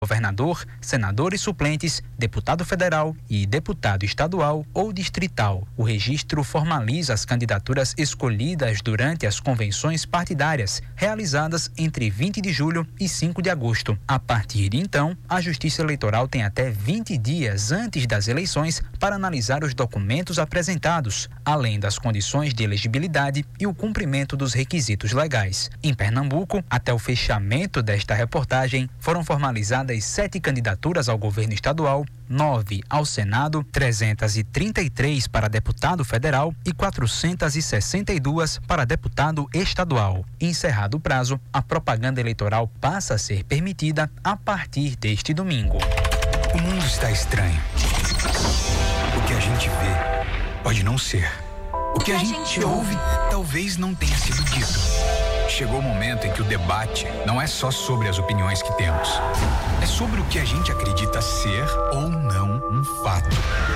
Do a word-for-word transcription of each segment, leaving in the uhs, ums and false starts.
governador, senadores suplentes, deputado federal e deputado estadual ou distrital. O registro formaliza as candidaturas escolhidas durante as convenções partidárias, realizadas entre vinte de julho e cinco de agosto. A partir de então, a Justiça Eleitoral tem até vinte dias antes das eleições para analisar os documentos apresentados, além das condições de elegibilidade e o cumprimento dos requisitos legais. Em Pernambuco, até o fechamento desta reportagem, foram formalizadas sete candidaturas ao governo estadual, nove ao Senado, trezentas e trinta e três para deputado federal e quatrocentas e sessenta e duas para deputado estadual. Encerrado o prazo, a propaganda eleitoral passa a ser permitida a partir deste domingo. O mundo está estranho. O que a gente vê pode não ser. O que a gente ouve talvez não tenha sido dito. Chegou o momento em que o debate não é só sobre as opiniões que temos. É sobre o que a gente acredita ser ou não um fato.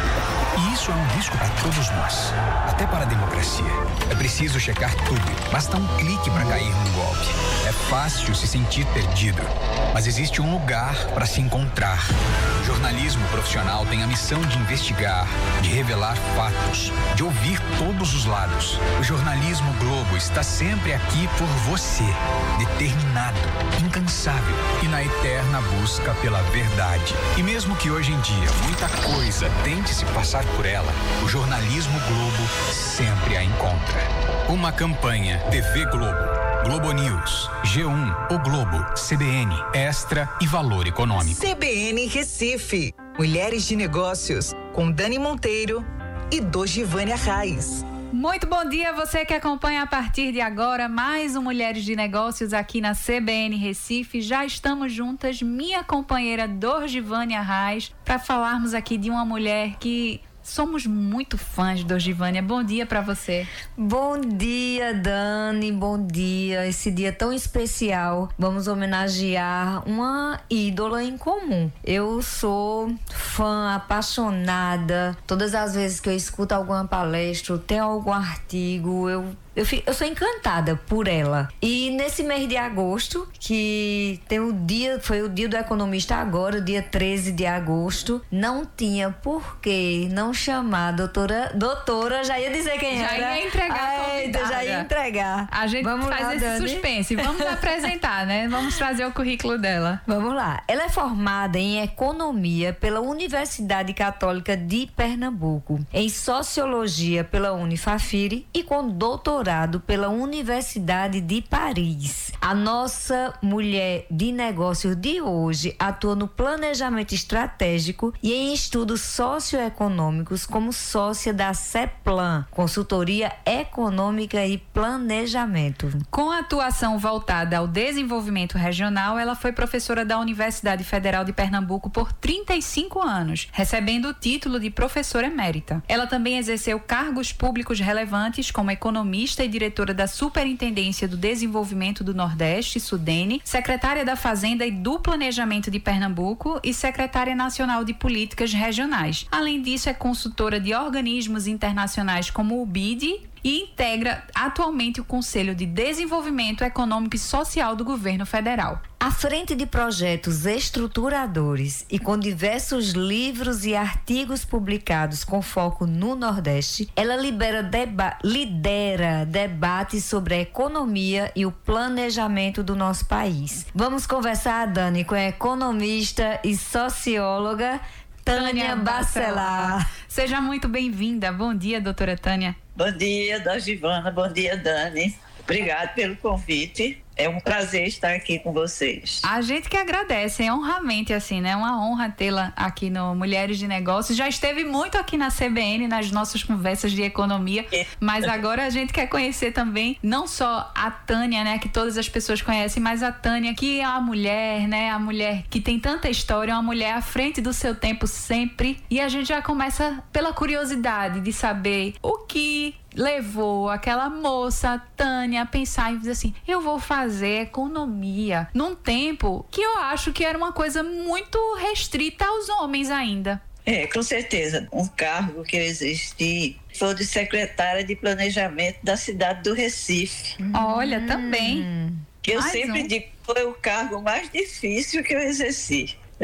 E isso é um risco para todos nós, até para a democracia. É preciso checar tudo, basta um clique para cair num golpe. É fácil se sentir perdido, mas existe um lugar para se encontrar. O jornalismo profissional tem a missão de investigar, de revelar fatos, de ouvir todos os lados. O jornalismo Globo está sempre aqui por você, determinado, incansável e na eterna busca pela verdade. E mesmo que hoje em dia muita coisa tente se passar por ela, o jornalismo Globo sempre a encontra. Uma campanha T V Globo, Globo News, G um, O Globo, C B N, Extra e Valor Econômico. C B N Recife, Mulheres de Negócios, com Dani Monteiro e Dogivânia Raiz. Muito bom dia a você que acompanha a partir de agora mais um Mulheres de Negócios aqui na C B N Recife. Já estamos juntas, minha companheira Dogivânia Raiz, para falarmos aqui de uma mulher que somos muito fãs, Dogivânia. Bom dia para você. Bom dia, Dani. Bom dia. Esse dia tão especial. Vamos homenagear uma ídola em comum. Eu sou fã apaixonada. Todas as vezes que eu escuto alguma palestra, tem algum artigo, eu Eu, fico, eu sou encantada por ela. E nesse mês de agosto, que tem o dia, foi o dia do economista agora, dia treze de agosto, não tinha por que não chamar a doutora, doutora, já ia dizer quem já era. Já ia entregar a convidada. Já ia entregar. A gente Vamos faz lá, esse Dani. suspense. Vamos apresentar, né? Vamos trazer o currículo dela. Vamos lá. Ela é formada em Economia pela Universidade Católica de Pernambuco, em Sociologia pela Unifafiri e com doutorado pela Universidade de Paris. A nossa mulher de negócios de hoje atua no planejamento estratégico e em estudos socioeconômicos como sócia da CEPLAN, Consultoria Econômica e Planejamento. Com a atuação voltada ao desenvolvimento regional, ela foi professora da Universidade Federal de Pernambuco por trinta e cinco anos, recebendo o título de professora emérita. Ela também exerceu cargos públicos relevantes como economista e diretora da Superintendência do Desenvolvimento do Nordeste, Sudene, secretária da Fazenda e do Planejamento de Pernambuco e secretária nacional de Políticas Regionais. Além disso, é consultora de organismos internacionais como o B I D e integra atualmente o Conselho de Desenvolvimento Econômico e Social do Governo Federal. À frente de projetos estruturadores e com diversos livros e artigos publicados com foco no Nordeste, ela libera deba- lidera debates sobre a economia e o planejamento do nosso país. Vamos conversar, Dani, com a economista e socióloga Tânia Bacelar. Seja muito bem-vinda. Bom dia, doutora Tânia. Bom dia, Dogivana. Bom dia, Dani. Obrigado pelo convite. É um prazer estar aqui com vocês. A gente que agradece, é honramente assim, né? Uma honra tê-la aqui no Mulheres de Negócios. Já esteve muito aqui na C B N, nas nossas conversas de economia, mas agora a gente quer conhecer também, não só a Tânia, né? Que todas as pessoas conhecem, mas a Tânia, que é a mulher, né? A mulher que tem tanta história, uma mulher à frente do seu tempo sempre. E a gente já começa pela curiosidade de saber o que levou aquela moça, Tânia, a pensar e dizer assim, eu vou fazer economia num tempo que eu acho que era uma coisa muito restrita aos homens ainda. É, com certeza. Um cargo que eu exerci foi o de secretária de planejamento da cidade do Recife. Olha, também. Que eu Mais sempre um. digo que foi o cargo mais difícil que eu exerci.